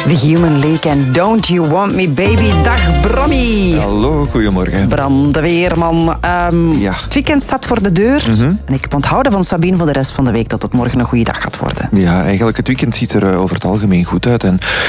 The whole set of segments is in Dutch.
The Human League en Don't You Want Me Baby. Dag Brammy. Hallo, goedemorgen. Bram, de weerman. Het weekend staat voor de deur. En ik heb onthouden van Sabine voor de rest van de week dat het morgen een goede dag gaat worden. Ja, eigenlijk het weekend ziet er over het algemeen goed uit.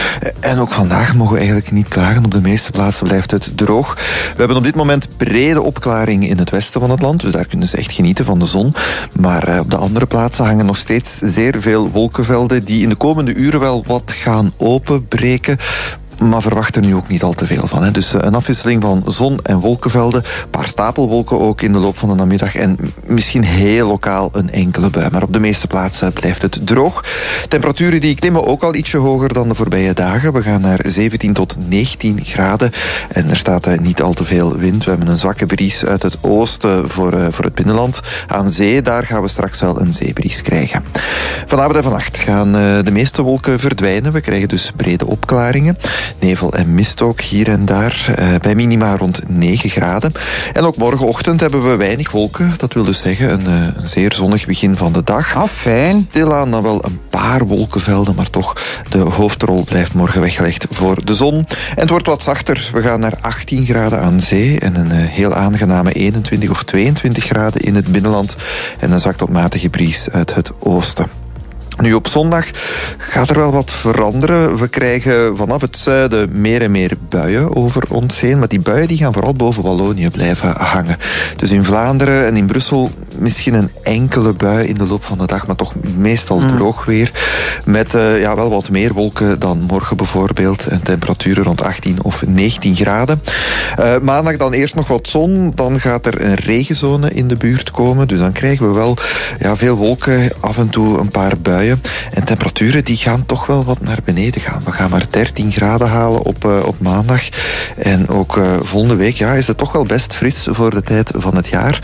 En ook vandaag mogen we eigenlijk niet klagen. Op de meeste plaatsen blijft het droog. We hebben op dit moment brede opklaring in het westen van het land. Dus daar kunnen ze echt genieten van de zon. Maar op de andere plaatsen hangen nog steeds zeer veel wolkenvelden die in de komende uren wel wat gaan openbreken. Maar verwacht er nu ook niet al te veel van. Hè. Dus een afwisseling van zon en wolkenvelden. Een paar stapelwolken ook in de loop van de namiddag. En misschien heel lokaal een enkele bui. Maar op de meeste plaatsen blijft het droog. Temperaturen die klimmen ook al ietsje hoger dan de voorbije dagen. We gaan naar 17 tot 19 graden. En er staat niet al te veel wind. We hebben een zwakke bries uit het oosten voor het binnenland. Aan zee, daar gaan we straks wel een zeebries krijgen. Vanavond en vannacht gaan de meeste wolken verdwijnen. We krijgen dus brede opklaringen. Nevel en mist ook hier en daar, bij minima rond 9 graden. En ook morgenochtend hebben we weinig wolken. Dat wil dus zeggen een zeer zonnig begin van de dag. Oh, fijn. Stilaan dan wel een paar wolkenvelden, maar toch de hoofdrol blijft morgen weggelegd voor de zon. En het wordt wat zachter. We gaan naar 18 graden aan zee en een heel aangename 21 of 22 graden in het binnenland. En een zwak tot matige bries uit het oosten. Nu, op zondag gaat er wel wat veranderen. We krijgen vanaf het zuiden meer en meer buien over ons heen. Maar die buien die gaan vooral boven Wallonië blijven hangen. Dus in Vlaanderen en in Brussel misschien een enkele bui in de loop van de dag. Maar toch meestal droog weer. Met wel wat meer wolken dan morgen bijvoorbeeld. En temperaturen rond 18 of 19 graden. Maandag dan eerst nog wat zon. Dan gaat er een regenzone in de buurt komen. Dus dan krijgen we wel veel wolken. Af en toe een paar buien. En temperaturen die gaan toch wel wat naar beneden gaan. We gaan maar 13 graden halen op maandag. En ook volgende week is het toch wel best fris voor de tijd van het jaar.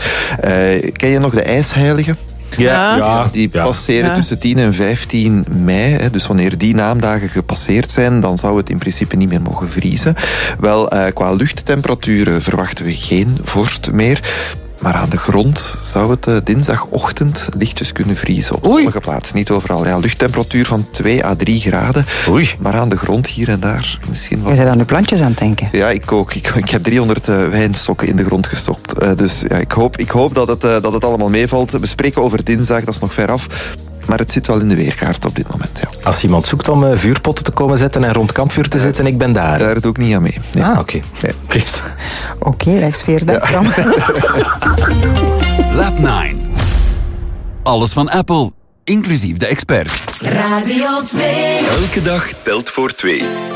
Ken je nog de ijsheiligen? Ja. Die passeren tussen 10 en 15 mei. Dus wanneer die naamdagen gepasseerd zijn, dan zou het in principe niet meer mogen vriezen. Wel, qua luchttemperaturen verwachten we geen vorst meer. Maar aan de grond zou het dinsdagochtend lichtjes kunnen vriezen. Op sommige plaatsen, niet overal. Ja, luchttemperatuur van 2 à 3 graden. Oei. Maar aan de grond hier en daar misschien wat... Je bent aan de plantjes aan het denken. Ja, ik ook. Ik heb 300 wijnstokken in de grond gestopt. Dus ik hoop dat het allemaal meevalt. We spreken over dinsdag, dat is nog ver af. Maar het zit wel in de weerkaart op dit moment, ja. Als iemand zoekt om vuurpotten te komen zetten en rond kampvuur te zitten, ik ben daar. Daar doe ik niet aan mee. Nee. Ah, oké. Nee. Oké, wijksfeer, dank Bram. Lab 9. Alles van Apple, inclusief de experts. Radio 2. Elke dag telt voor 2.